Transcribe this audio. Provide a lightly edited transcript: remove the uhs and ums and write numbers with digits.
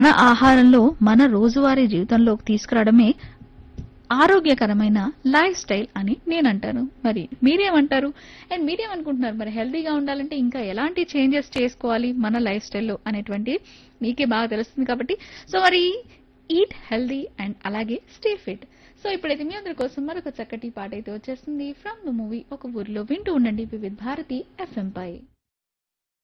మన ఆహారంలో మన రోజువారీ జీవితంలోకి తీసుకురావడమే ఆరోగ్యకరమైన లైఫ్ స్టైల్ అని నేనంటాను. మరి మీరేమంటారు? అండ్ మీరేమనుకుంటున్నారు? మరి హెల్తీగా ఉండాలంటే ఇంకా ఎలాంటి చేంజెస్ చేసుకోవాలి మన లైఫ్ స్టైల్‌లో అనేటువంటిది మీకే బాగా తెలుస్తుంది కాబట్టి, సో మరి ఈట్ హెల్తీ అండ్ అలాగే స్టే ఫిట్. సో ఇప్పుడైతే మీ అందరి కోసం మరొక చక్కటి పాటైతే వచ్చేస్తుంది ఫ్రమ్ ద మూవీ ఒక ఊరిలో. వింటూ ఉండండి వివిధ్ భారతి ఎఫ్ఎం పై.